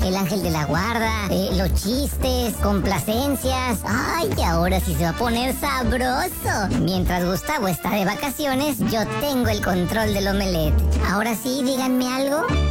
el ángel de la guarda, los chistes, complacencias. Ay, ahora sí se va a poner sabroso. Mientras Gustavo está de vacaciones, yo tengo el control del omelette. Ahora sí, díganme algo.